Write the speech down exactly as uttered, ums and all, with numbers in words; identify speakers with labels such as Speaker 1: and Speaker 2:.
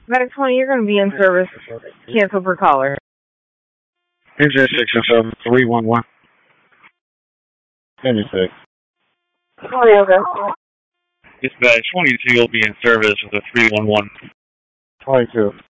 Speaker 1: Medic twenty, you're going to be in service. Cancel per caller.
Speaker 2: Engine six oh seven, three one one. Engine six.
Speaker 1: twenty, okay.
Speaker 3: Dispatch twenty-two will be in service with a three one one.
Speaker 2: twenty-two.